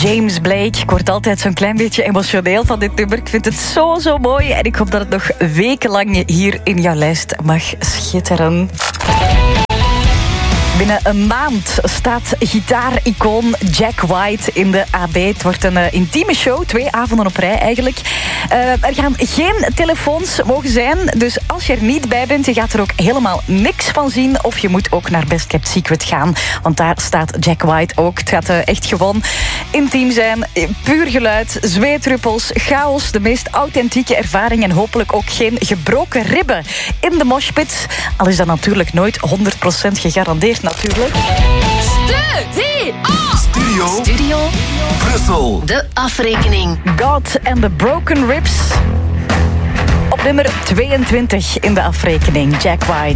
James Blake. Ik word altijd zo'n klein beetje emotioneel van dit nummer. Ik vind het zo mooi. En ik hoop dat het nog wekenlang hier in jouw lijst mag schitteren. Binnen een maand staat gitaaricoon Jack White in de AB. Het wordt een intieme show, 2 avonden op rij eigenlijk. Er gaan geen telefoons mogen zijn, dus als je er niet bij bent, je gaat er ook helemaal niks van zien. Of je moet ook naar Best Kept Secret gaan, want daar staat Jack White ook. Het gaat echt gewoon intiem zijn, puur geluid, zweetruppels, chaos, de meest authentieke ervaring en hopelijk ook geen gebroken ribben in de moshpit. Al is dat natuurlijk nooit 100% gegarandeerd natuurlijk. Studio Brussel. De afrekening. God and the Broken Ribs. Op nummer 22 in de afrekening, Jack White.